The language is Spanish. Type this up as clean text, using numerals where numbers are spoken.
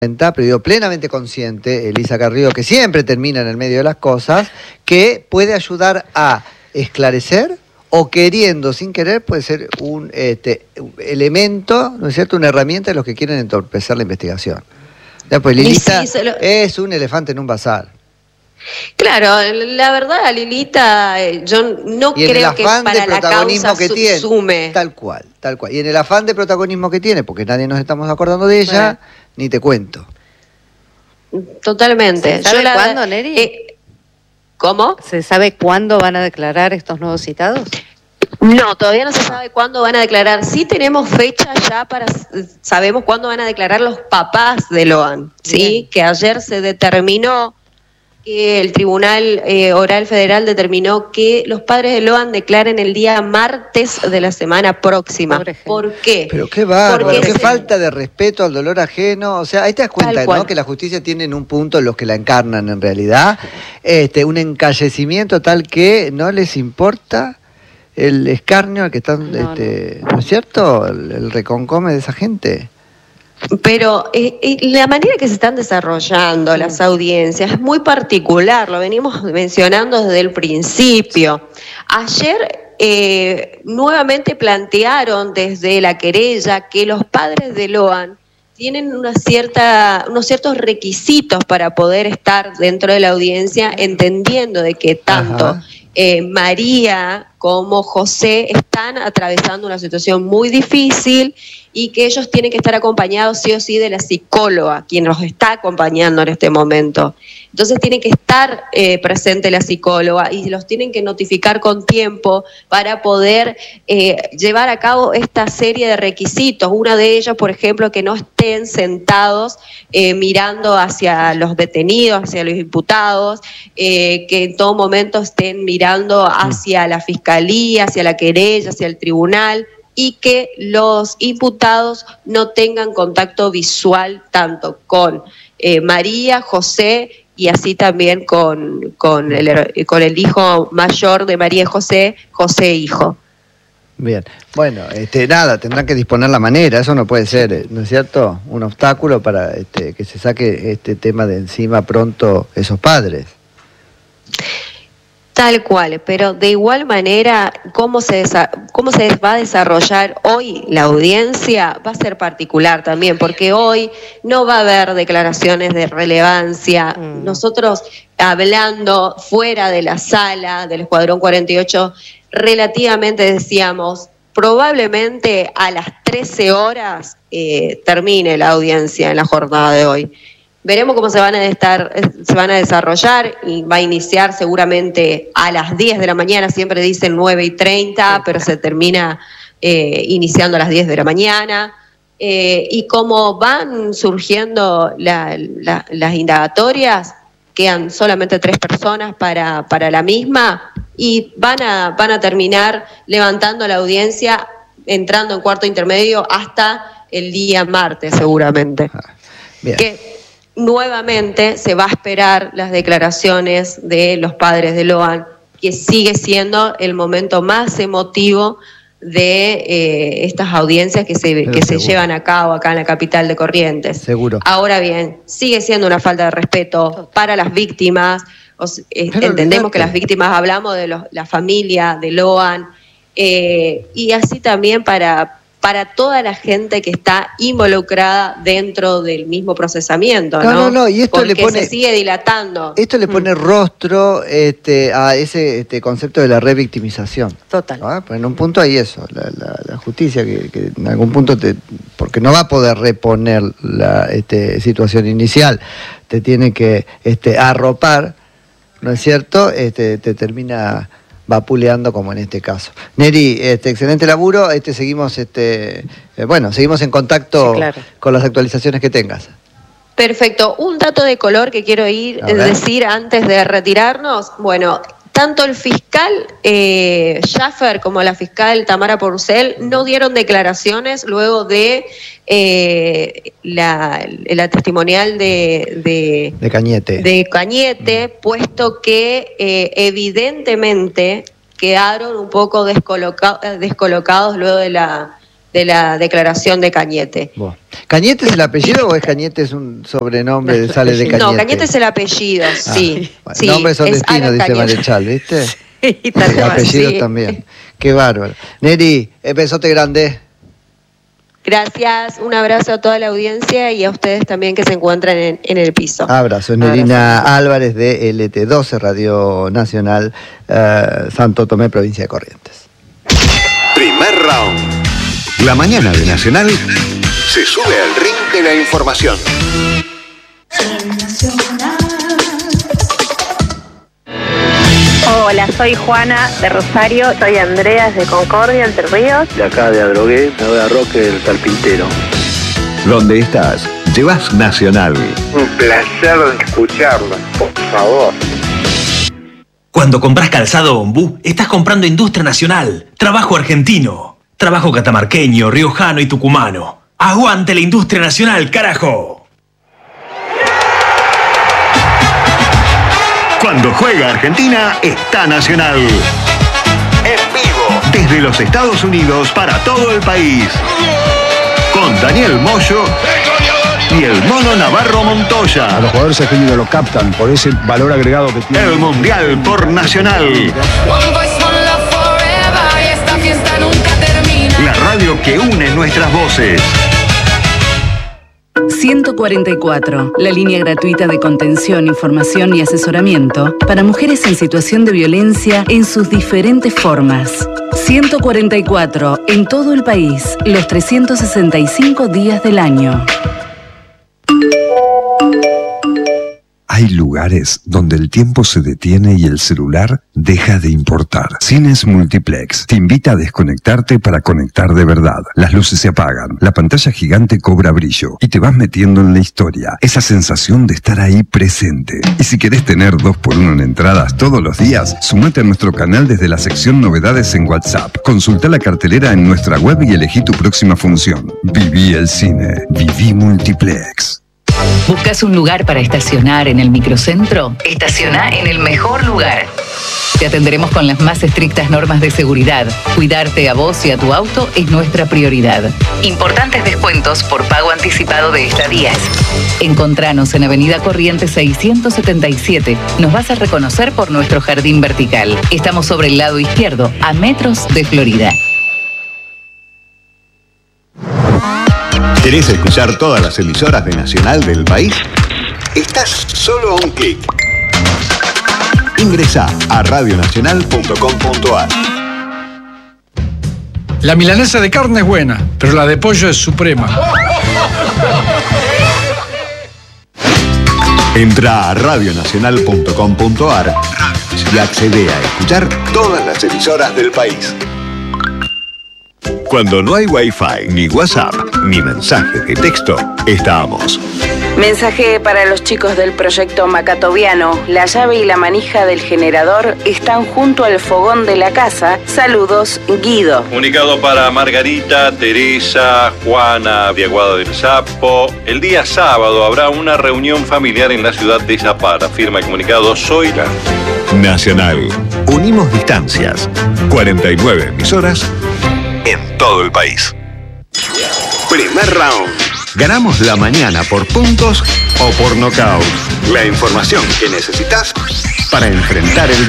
pero digo plenamente consciente, Elisa Carrillo, que siempre termina en el medio de las cosas, que puede ayudar a esclarecer o queriendo, sin querer, puede ser un elemento, ¿no es cierto?, una herramienta de los que quieren entorpecer la investigación. Ya, pues Lilita es un elefante en un bazar. Claro, la verdad, Lilita, yo no creo que para la causa que tiene, sume. Tal cual. Y en el afán de protagonismo que tiene, porque nadie nos estamos acordando de ella, ni te cuento. Totalmente. ¿Se sabe cuándo, Neri? ¿Cómo? ¿Se sabe cuándo van a declarar estos nuevos citados? No, todavía no se sabe cuándo van a declarar. Sí tenemos fecha ya sabemos cuándo van a declarar los papás de Loan, ¿sí? Que ayer se determinó que el Tribunal Oral Federal determinó que los padres de Loan declaren el día martes de la semana próxima. ¿Por qué? Pero qué bárbaro, qué falta de respeto al dolor ajeno. O sea, ahí te das cuenta, ¿no?, que la justicia tiene en un punto, los que la encarnan en realidad, un encallecimiento tal que no les importa el escarnio al que están, ¿no es cierto?, el reconcome de esa gente. Pero la manera que se están desarrollando las audiencias es muy particular, lo venimos mencionando desde el principio. Ayer nuevamente plantearon desde la querella que los padres de Loan tienen unos ciertos requisitos para poder estar dentro de la audiencia, entendiendo de que tanto María como José están atravesando una situación muy difícil y que ellos tienen que estar acompañados sí o sí de la psicóloga, quien los está acompañando en este momento. Entonces tiene que estar presente la psicóloga y los tienen que notificar con tiempo para poder llevar a cabo esta serie de requisitos. Una de ellos, por ejemplo, que no estén sentados mirando hacia los detenidos, hacia los imputados, que en todo momento estén mirando hacia la fiscalía, hacia la querella, hacia el tribunal, y que los imputados no tengan contacto visual tanto con María, José y así también con el hijo mayor de María y José, José hijo. Bien, bueno, nada, tendrán que disponer la manera, eso no puede ser, ¿no es cierto?, un obstáculo para que se saque este tema de encima pronto esos padres. Tal cual, pero de igual manera, cómo se va a desarrollar hoy la audiencia va a ser particular también, porque hoy no va a haber declaraciones de relevancia. Nosotros, hablando fuera de la sala del Escuadrón 48, relativamente decíamos, probablemente a las 13 horas termine la audiencia en la jornada de hoy. Veremos cómo se van a desarrollar y va a iniciar seguramente a las 10 de la mañana, siempre dicen 9:30, pero se termina iniciando a las 10 de la mañana. Y como van surgiendo las indagatorias, quedan solamente 3 personas para la misma y van a terminar levantando la audiencia, entrando en cuarto intermedio hasta el día martes seguramente. Bien. Nuevamente se va a esperar las declaraciones de los padres de Loan, que sigue siendo el momento más emotivo de estas audiencias que se llevan a cabo acá en la capital de Corrientes. Seguro. Ahora bien, sigue siendo una falta de respeto para las víctimas. Entendemos que las víctimas, hablamos de la familia de Loan, y así también para toda la gente que está involucrada dentro del mismo procesamiento, ¿no? No, y esto porque se sigue dilatando. Esto le pone rostro a ese concepto de la revictimización. Total. ¿No? Pues en un punto hay eso, la justicia que en algún punto porque no va a poder reponer la situación inicial, te tiene que arropar, ¿no es cierto? Te termina vapuleando como en este caso. Neri, excelente laburo, seguimos seguimos en contacto con las actualizaciones que tengas. Perfecto. Un dato de color que quiero decir antes de retirarnos. Bueno, tanto el fiscal Schaffer como la fiscal Tamara Porcel no dieron declaraciones luego de la testimonial de Cañete, puesto que evidentemente quedaron un poco descolocados luego de de la declaración de Cañete. Bueno. ¿Cañete es el apellido o es Cañete es un sobrenombre, sale de Cañete? No, Cañete es el apellido, sí. Bueno, sí, nombres son destinos, dice Cañete. Marechal, ¿viste? Sí, El apellido sí. también. Qué bárbaro. Neri, besote grande. Gracias, un abrazo a toda la audiencia y a ustedes también que se encuentran en el piso. Abrazo. Nerina Álvarez de LT12, Radio Nacional, Santo Tomé, provincia de Corrientes. Primer round. La mañana de Nacional se sube al ring de la información. Hola, soy Juana de Rosario, soy Andrea de Concordia, Entre Ríos. De acá de Adrogué, me voy a Roque, el Carpintero. Donde estás, llevas Nacional. Un placer escucharlo, por favor. Cuando compras calzado Ombú, estás comprando industria nacional, trabajo argentino, trabajo catamarqueño, riojano y tucumano. ¡Aguante la industria nacional, carajo! Cuando juega Argentina, está Nacional. En vivo, desde los Estados Unidos para todo el país. Con Daniel Moyo y el Mono Navarro Montoya. A los jugadores argentinos lo captan por ese valor agregado que tiene. El Mundial por Nacional. La radio que une nuestras voces. 144, la línea gratuita de contención, información y asesoramiento para mujeres en situación de violencia en sus diferentes formas. 144, en todo el país, los 365 días del año. Hay lugares donde el tiempo se detiene y el celular deja de importar. Cines Multiplex te invita a desconectarte para conectar de verdad. Las luces se apagan, la pantalla gigante cobra brillo y te vas metiendo en la historia. Esa sensación de estar ahí presente. Y si querés tener 2x1 en entradas todos los días, sumate a nuestro canal desde la sección Novedades en WhatsApp. Consulta la cartelera en nuestra web y elegí tu próxima función. Viví el cine. Viví Multiplex. ¿Buscas un lugar para estacionar en el microcentro? Estaciona en el mejor lugar. Te atenderemos con las más estrictas normas de seguridad. Cuidarte a vos y a tu auto es nuestra prioridad. Importantes descuentos por pago anticipado de estadías. Encontranos en Avenida Corrientes 677. Nos vas a reconocer por nuestro jardín vertical. Estamos sobre el lado izquierdo, a metros de Florida. ¿Querés escuchar todas las emisoras de Nacional del país? Estás solo a un clic. Ingresá a radionacional.com.ar. La milanesa de carne es buena, pero la de pollo es suprema. Entrá a radionacional.com.ar y accede a escuchar todas las emisoras del país. Cuando no hay Wi-Fi, ni WhatsApp, ni mensaje de texto, estamos. Mensaje para los chicos del proyecto Macatoviano. La llave y la manija del generador están junto al fogón de la casa. Saludos, Guido. Comunicado para Margarita, Teresa, Juana, de Aguada del Sapo. El día sábado habrá una reunión familiar en la ciudad de Zapara. Firma el comunicado Zoila. Nacional. Unimos distancias. 49 emisoras en todo el país. Primer round. Ganamos la mañana por puntos o por nocaut. La información que necesitas para enfrentar el día.